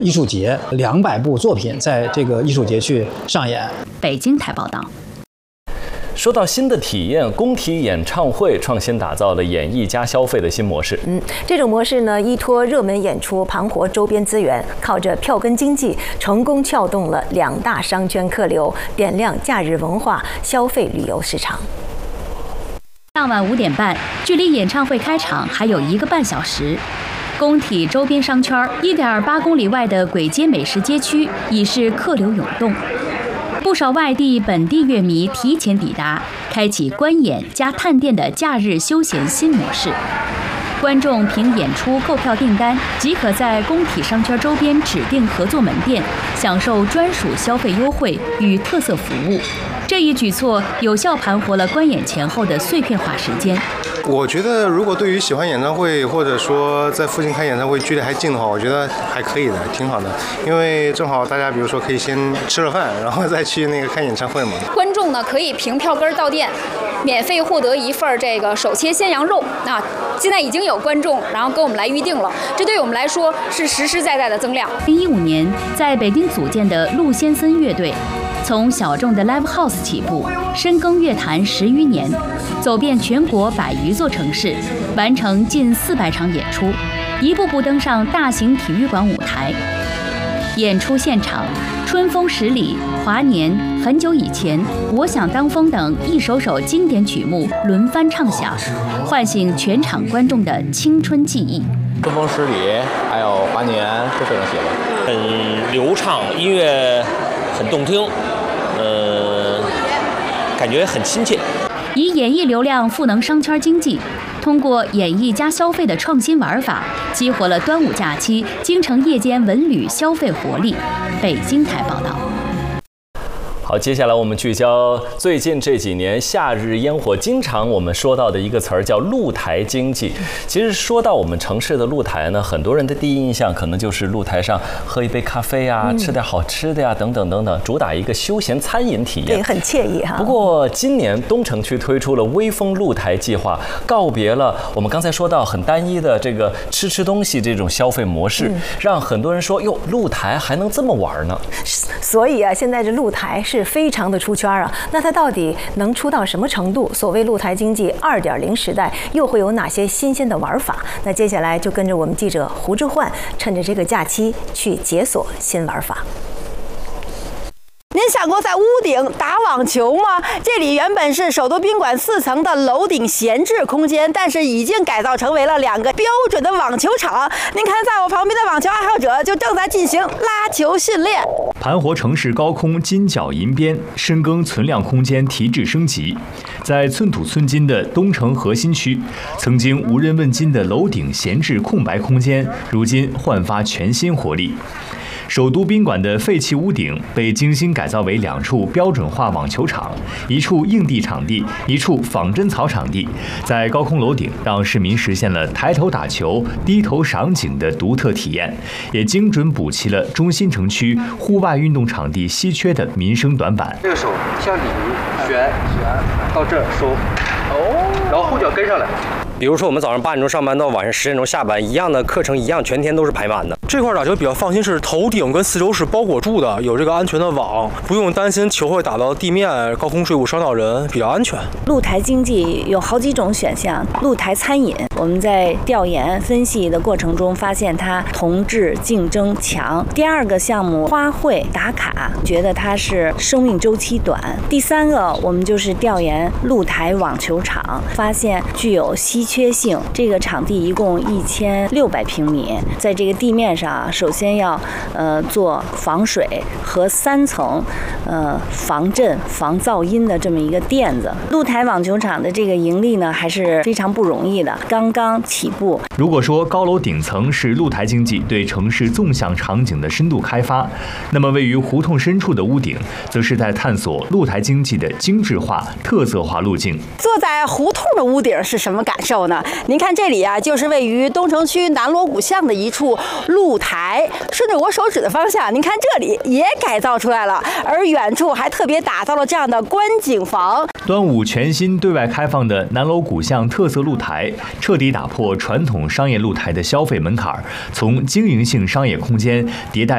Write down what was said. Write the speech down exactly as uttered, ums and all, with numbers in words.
艺术节，两百部作品在这个艺术节去上演。 北京台报道。 说到新的体验，工体演唱会创新打造了演艺加消费的新模式。 嗯，这种模式呢，依托热门演出盘活周边资源，靠着票根经济，成功撬动了两大商圈客流，点亮假日文化消费旅游市场。 当晚五点半，距离演唱会开场还有一个半小时。工体周边商圈一点八公里外的簋街美食街区已是客流涌动。不少外地、本地乐迷提前抵达，开启观演加探店的假日休闲新模式。观众凭演出购票订单，即可在工体商圈周边指定合作门店享受专属消费优惠与特色服务。这一举措有效盘活了观演前后的碎片化时间。 我觉得，如果对于喜欢演唱会或者说在附近看演唱会距离还近的话，我觉得还可以的，挺好的。因为正好大家比如说可以先吃了饭，然后再去那个看演唱会嘛。 观众呢可以凭票根到店，免费获得一份这个手切鲜羊肉。那现在已经有观众然后跟我们来预定了，这对我们来说是实实在在的增量。 二零一五年在北京组建的陆先森乐队，从小众的 live house 起步，深耕乐坛十余年，走遍全国百余座城市，完成近四百场演出，一步步登上大型体育馆舞台。演出现场，春风十里、华年、很久以前、我想当风等一首首经典曲目轮番唱响，唤醒全场观众的青春记忆。 春风十里，还有华年，都非常喜欢， 很流畅，音乐很动听，呃，感觉很亲切。 以演艺流量赋能商圈经济，通过演艺加消费的创新玩法，激活了端午假期京城夜间文旅消费活力。北京台报道。 好，接下来我们聚焦最近这几年夏日烟火经常我们说到的一个词儿，叫露台经济。其实说到我们城市的露台呢，很多人的第一印象可能就是露台上喝一杯咖啡啊，嗯、吃点好吃的呀、啊，等等等等，主打一个休闲餐饮体验， 对，很惬意哈。 不过今年东城区推出了微风露台计划，告别了我们刚才说到很单一的这个吃吃东西这种消费模式，嗯、让很多人说哟，露台还能这么玩呢。 所以啊，现在这露台是非常的出圈啊，那它到底能出到什么程度？所谓露台经济 二点零 时代又会有哪些新鲜的玩法？那接下来就跟着我们记者胡志焕，趁着这个假期去解锁新玩法。 您想过在屋顶打网球吗？这里原本是首都宾馆四层的楼顶闲置空间，但是已经改造成为了两个标准的网球场。您看，在我旁边的网球爱好者就正在进行拉球训练。 盘活城市高空金角银边，深耕存量空间提质升级。在寸土寸金的东城核心区，曾经无人问津的楼顶闲置空白空间，如今焕发全新活力。首都宾馆的废弃屋顶被精心改造为两处标准化网球场，一处硬地场地，一处仿真草场地。在高空楼顶，让市民实现了抬头打球、低头赏景的独特体验，也精准补齐了中心城区户外运动场地稀缺的民生短板。 这个手向里旋旋到这儿收，哦，然后后脚跟上来。比如说我们早上八点钟上班到晚上十点钟下班，一样的课程一样，全天都是排满的。 这块打球比较放心，是头顶跟四周是包裹住的，有这个安全的网，不用担心球会打到地面，高空坠物伤到人，比较安全。 露台经济有好几种选项，露台餐饮，我们在调研分析的过程中发现它同质竞争强。第二个项目花卉打卡，觉得它是生命周期短。第三个我们就是调研露台网球场，发现具有稀缺性。这个场地一共一千六百平米，在这个地面上，首先要呃做防水和三层呃防震、防噪音的这么一个垫子。露台网球场的这个盈利呢，还是非常不容易的，刚刚起步。 如果说高楼顶层是露台经济对城市纵向场景的深度开发，那么位于胡同深处的屋顶，则是在探索露台经济的精致化、特色化路径。 坐在胡同的屋顶是什么感受呢？您看这里啊，就是位于东城区南锣鼓巷的一处露台。顺着我手指的方向，您看这里也改造出来了，而远处还特别打造了这样的观景房。 端午全新对外开放的南锣鼓巷特色露台，彻底打破传统商业露台的消费门槛，从经营性商业空间迭代